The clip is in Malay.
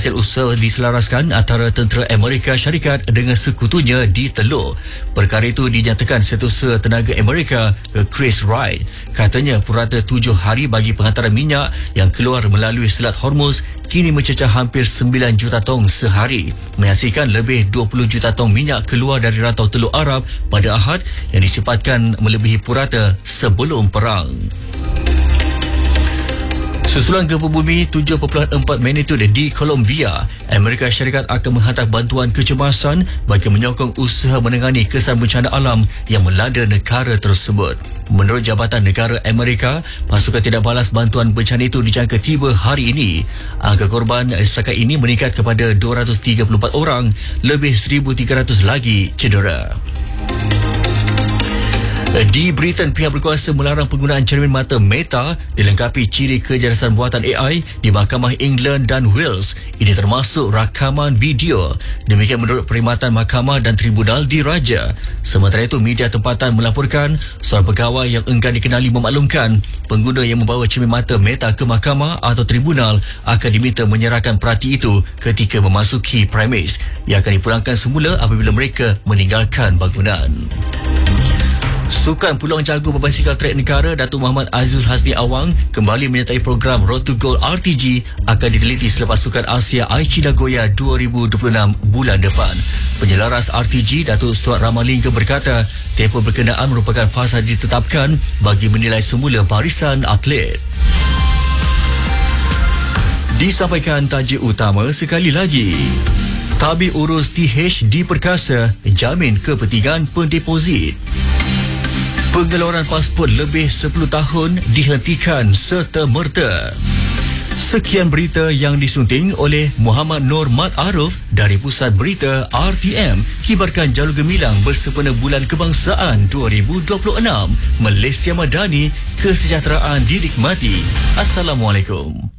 hasil usaha diselaraskan antara tentera Amerika Syarikat dengan sekutunya di Teluk. Perkara itu dinyatakan Setiausaha Tenaga Amerika Chris Wright. Katanya purata 7 hari bagi penghantaran minyak yang keluar melalui Selat Hormuz kini mencecah hampir 9 juta tong sehari, menghasilkan lebih 20 juta tong minyak keluar dari rantau Teluk Arab pada Ahad yang disifatkan melebihi purata sebelum perang. Susulan gempa bumi 7.4 magnitudo di Colombia, Amerika Syarikat akan menghantar bantuan kecemasan bagi menyokong usaha menangani kesan bencana alam yang melanda negara tersebut. Menurut Jabatan Negara Amerika, pasukan tidak balas bantuan bencana itu dijangka tiba hari ini. Angka korban setakat ini meningkat kepada 234 orang, lebih 1,300 lagi cedera. Di Britain, pihak berkuasa melarang penggunaan cermin mata Meta dilengkapi ciri kecerdasan buatan AI di Mahkamah England dan Wales. Ini termasuk rakaman video. Demikian menurut perkhidmatan mahkamah dan tribunal diraja. Sementara itu, media tempatan melaporkan seorang pegawai yang enggan dikenali memaklumkan pengguna yang membawa cermin mata Meta ke mahkamah atau tribunal akan diminta menyerahkan perhati itu ketika memasuki premis yang akan dipulangkan semula apabila mereka meninggalkan bangunan. Sukan Peluang Jago Berbasikal Trek Negara Datuk Muhammad Azul Hasni Awang kembali menyertai program Road to Gold RTG akan diteliti selepas Sukan Asia Aichi Nagoya 2026 bulan depan. Penyelaras RTG Datuk Stuart Ramalingam berkata tempoh berkenaan merupakan fasa ditetapkan bagi menilai semula barisan atlet. Disampaikan tajuk utama sekali lagi. Tabir urus TH diperkasa, jamin kepentingan pendeposit. Pengeluaran pasport lebih 10 tahun dihentikan serta-merta. Sekian berita yang disunting oleh Muhammad Nur Mat Aruf dari Pusat Berita RTM. Kibarkan jalur gemilang bersempena Bulan Kebangsaan 2026. Malaysia Madani, kesejahteraan dinikmati. Assalamualaikum.